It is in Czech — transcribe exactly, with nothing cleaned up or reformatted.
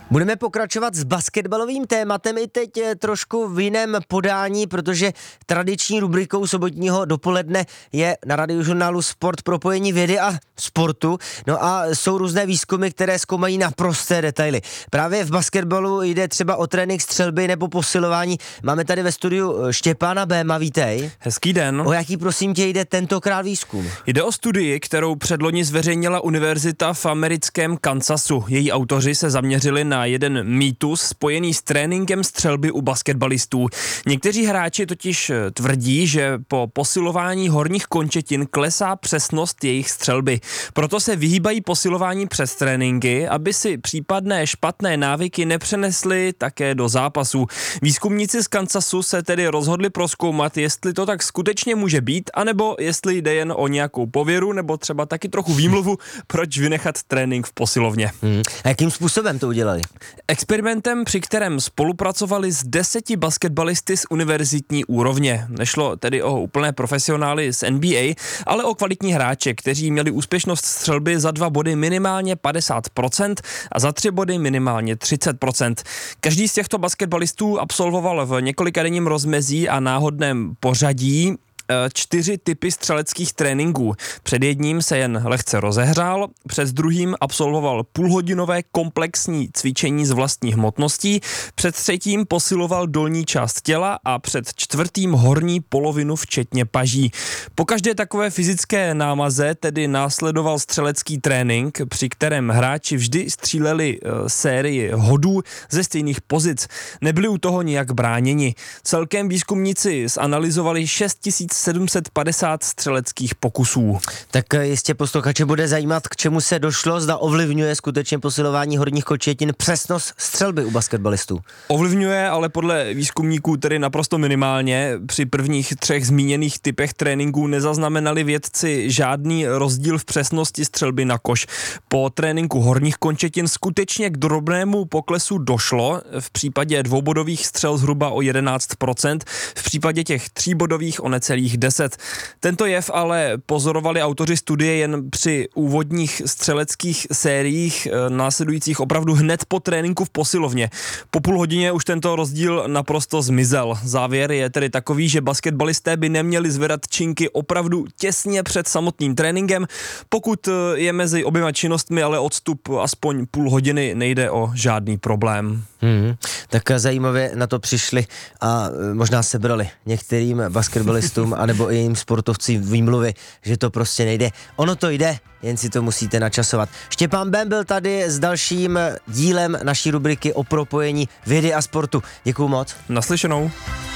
Budeme pokračovat s basketbalovým tématem i teď trošku v jiném podání, protože tradiční rubrikou sobotního dopoledne je na Radiožurnálu Sport propojení vědy a sportu. No a jsou různé výzkumy, které zkoumají naprosté detaily. Právě v basketbalu jde třeba o trénink střelby nebo posilování. Máme tady ve studiu Štěpána Béma, vítej. Hezký den. O jaký, prosím tě, jde tentokrát výzkum? Jde o studii, kterou předloni zveřejnila univerzita v americkém Kansasu. Její autoři se zaměřili na jeden mýtus spojený s tréninkem střelby u basketbalistů. Někteří hráči totiž tvrdí, že po posilování horních končetin klesá přesnost jejich střelby. Proto se vyhýbají posilování přes tréninky, aby si případné špatné návyky nepřenesly také do zápasů. Výzkumníci z Kansasu se tedy rozhodli prozkoumat, jestli to tak skutečně může být, anebo jestli jde jen o nějakou pověru, nebo třeba taky trochu výmluvu, proč vynechat trénink v posilovně. Hmm. A jakým způsobem to udělali? Experimentem, při kterém spolupracovali s deseti basketbalisty z univerzitní úrovně. Nešlo tedy o úplné profesionály z N B A, ale o kvalitní hráče, kteří měli úspěšnost střelby za dva body minimálně padesát procent a za tři body minimálně třicet procent. Každý z těchto basketbalistů absolvoval v několikadenním rozmezí a náhodném pořadí čtyři typy střeleckých tréninků. Před jedním se jen lehce rozehřál, před druhým absolvoval půlhodinové komplexní cvičení z vlastní hmotností, před třetím posiloval dolní část těla a před čtvrtým horní polovinu včetně paží. Po každé takové fyzické námaze tedy následoval střelecký trénink, při kterém hráči vždy stříleli e, sérii hodů ze stejných pozic. Nebyli u toho nijak bráněni. Celkem výzkumníci zanalyzovali šest tisíc sedm set padesát střeleckých pokusů. Tak jistě posluchače bude zajímat, k čemu se došlo, zda ovlivňuje skutečně posilování horních končetin přesnost střelby u basketbalistů. Ovlivňuje, ale podle výzkumníků tedy naprosto minimálně. Při prvních třech zmíněných typech tréninků nezaznamenali vědci žádný rozdíl v přesnosti střelby na koš. Po tréninku horních končetin skutečně k drobnému poklesu došlo, v případě dvoubodových střel zhruba o jedenáct procent, v případě těch tříbodových o necelých deset. Tento jev ale pozorovali autoři studie jen při úvodních střeleckých sériích následujících opravdu hned po tréninku v posilovně. Po půl hodině už tento rozdíl naprosto zmizel. Závěr je tedy takový, že basketbalisté by neměli zvedat činky opravdu těsně před samotným tréninkem. Pokud je mezi oběma činnostmi ale odstup aspoň půl hodiny, nejde o žádný problém. Hmm, tak zajímavě na to přišli a možná sebrali některým basketbalistům anebo i jejím sportovcům výmluvy, že to prostě nejde. Ono to jde, jen si to musíte načasovat. Štěpán Bém byl tady s dalším dílem naší rubriky o propojení vědy a sportu. Děkuju moc. Naslyšenou.